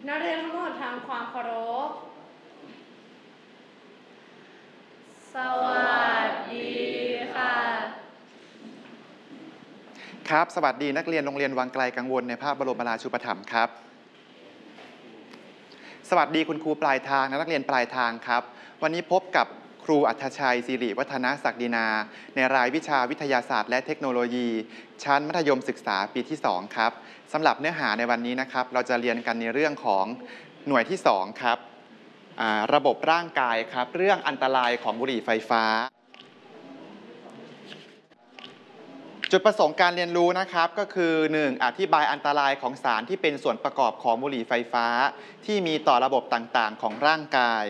นักเรียนทั้งหมดทำความเคารพสวัสดีค่ะครับสวัสดีนักเรียนโรงเรียนวังไกลกังวลในพระบรมราชูปถัมภ์ครับสวัสดีคุณครูปลายทางและนักเรียนปลายทางครับวันนี้พบกับครูอัธชัยสิริวัฒนศักดินาในรายวิชาวิทยาศาสตร์และเทคโนโลยีชั้นมัธยมศึกษาปีที่2ครับสำหรับเนื้อหาในวันนี้นะครับเราจะเรียนกันในเรื่องของหน่วยที่2ครับระบบร่างกายครับเรื่องอันตรายของบุหรี่ไฟฟ้าจุดประสงค์การเรียนรู้นะครับก็คือ 1. อธิบายอันตรายของสารที่เป็นส่วนประกอบของบุหรี่ไฟฟ้าที่มีต่อระบบต่างๆของร่างกาย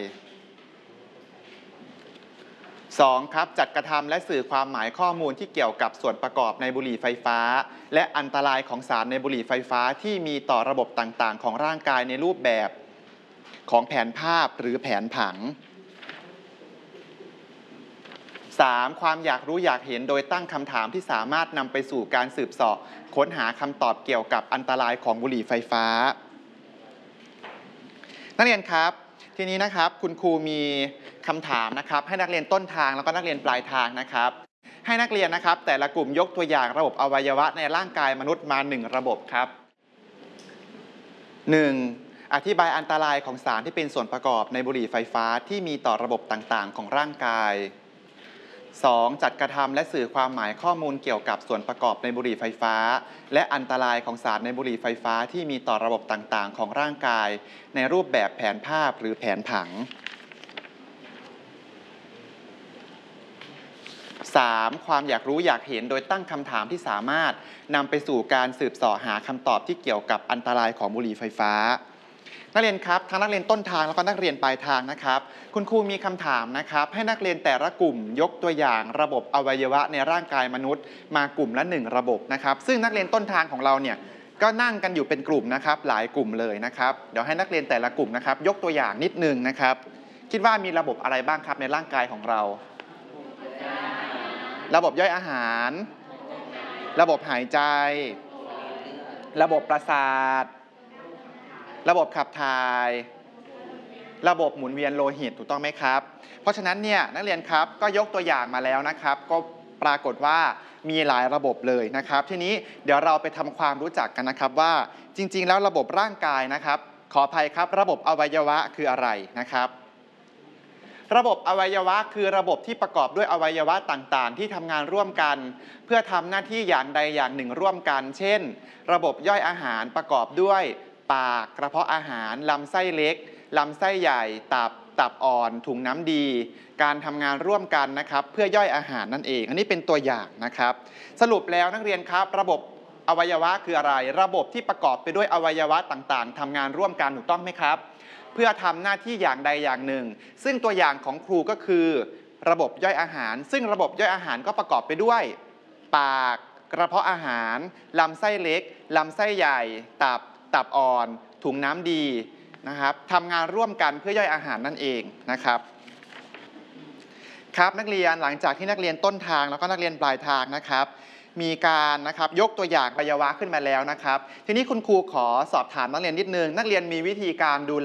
2. ครับจัดกระทำและสื่อความหมายข้อมูลที่เกี่ยวกับส่วนประกอบในบุหรี่ไฟฟ้าและอันตรายของสารในบุหรี่ไฟฟ้าที่มีต่อระบบต่างๆของร่างกายในรูปแบบของแผนภาพหรือแผนผัง 3. ความอยากรู้อยากเห็นโดยตั้งคำถามที่สามารถนำไปสู่การสืบเสาะค้นหาคำตอบเกี่ยวกับอันตรายของบุหรี่ไฟฟ้านักเรียนครับทีนี้นะครับคุณครูมีคำถามนะครับให้นักเรียนต้นทางแล้วก็นักเรียนปลายทางนะครับให้นักเรียนนะครับแต่ละกลุ่มยกตัวอย่างระบบอวัยวะในร่างกายมนุษย์มา1ระบบครับ 1. อธิบายอันตรายของสารที่เป็นส่วนประกอบในบุหรี่ไฟฟ้าที่มีต่อระบบต่างๆของร่างกาย 2. จัดกระทำและสื่อความหมายข้อมูลเกี่ยวกับส่วนประกอบในบุหรี่ไฟฟ้าและอันตรายของสารในบุหรี่ไฟฟ้าที่มีต่อระบบต่างๆของร่างกายในรูปแบบแผนภาพหรือแผนผัง 3. ความอยากรู้อยากเห็นโดยตั้งคำถามที่สามารถนำไปสู่การสืบเสาะหาคำตอบที่เกี่ยวกับอันตรายของบุหรี่ไฟฟ้านักเรียนครับทั้งนักเรียนต้นทางแล้วก็นักเรียนปลายทางนะครับคุณครูมีคำถามนะครับให้นักเรียนแต่ละกลุ่มยกตัวอย่างระบบอวัยวะในร่างกายมนุษย์มากลุ่มละ1ระบบนะครับซึ่งนักเรียนต้นทางของเราเนี่ยก็นั่งกันอยู่เป็นกลุ่มนะครับหลายกลุ่มเลยนะครับเดี๋ยวให้นักเรียนแต่ละกลุ่มนะครับยกตัวอย่างนิดนึงนะครับคิดว่ามีระบบอะไรบ้างครับในร่างกายของเราระบบย่อยอาหารระบบหายใจระบบประสาทระบบขับถ่ายระบบหมุนเวียนโลหิตถูกต้องไหมครับเพราะฉะนั้นเนี่ยนักเรียนครับก็ยกตัวอย่างมาแล้วนะครับก็ปรากฏว่ามีหลายระบบเลยนะครับทีนี้เดี๋ยวเราไปทำความรู้จักกันนะครับว่าจริงๆแล้วระบบร่างกายนะครับขออภัยครับระบบอวัยวะคืออะไรนะครับระบบอวัยวะคือระบบที่ประกอบด้วยอวัยวะต่างๆที่ทำงานร่วมกันเพื่อทำหน้าที่อย่างใดอย่างหนึ่งร่วมกันเช่นระบบย่อยอาหารประกอบด้วยปากกระเพาะอาหารลำไส้เล็กลำไส้ใหญ่ตับอ่อนถุงน้ำดีการทำงานร่วมกันนะครับเพื่อย่อยอาหารนั่นเองอันนี้เป็นตัวอย่างนะครับสรุปแล้วนักเรียนครับระบบอวัยวะคืออะไรระบบที่ประกอบไปด้วยอวัยวะต่างๆทำงานร่วมกันถูกต้องไหมครับเพื่อทำหน้าที่อย่างใดอย่างหนึ่งซึ่งตัวอย่างของครูก็คือระบบย่อยอาหารซึ่งระบบย่อยอาหารก็ประกอบไปด้วยปากกระเพาะอาหารลำไส้เล็กลำไส้ใหญ่ตับอ่อนถุงน้ำดีนะครับทำงานร่วมกันเพื่อย่อยอาหารนั่นเองนะครับครับนักเรียนหลังจากที่นักเรียนต้นทางแล้วก็นักเรียนปลายทางนะครับมีการนะครับยกตัวอย่างอวัยวะขึ้นมาแล้วนะครับทีนี้คุณครูขอสอบถามนักเรียนนิดนึงนักเรียนมีวิธีการดู